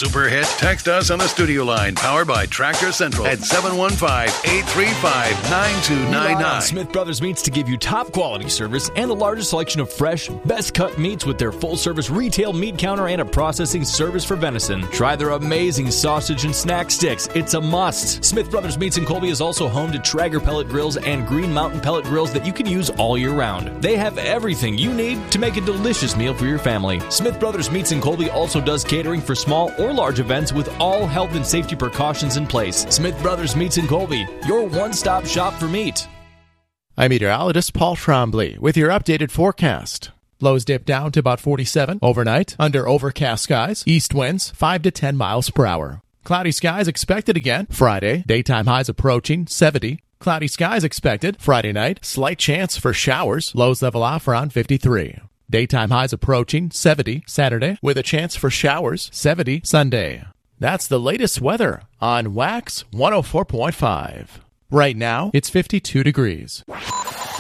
super hit? Text us on the studio line, powered by Tractor Central at 715-835-9299. Smith Brothers Meats to give you top quality service and the largest selection of fresh, best cut meats with their full service retail meat counter and a processing service for venison. Try their amazing sausage and snack sticks. It's a must. Smith Brothers Meats in Colby is also home to Traeger pellet grills and Green Mountain pellet grills that you can use all year round. They have everything you need to make a delicious meal for your family. Smith Brothers Meats in Colby also does catering for small or large events with all health and safety precautions in place. Smith Brothers Meats in Colby, your one-stop shop for meat. I'm meteorologist Paul Trombley with your updated forecast. Lows dip down to about 47 overnight under overcast skies. East winds 5 to 10 miles per hour. Cloudy skies expected again Friday. Daytime highs approaching 70. Cloudy skies expected Friday night. Slight chance for showers. Lows level off around 53. Daytime highs approaching 70 Saturday with a chance for showers 70 Sunday. That's the latest weather on Wax 104.5. Right now, it's 52 degrees.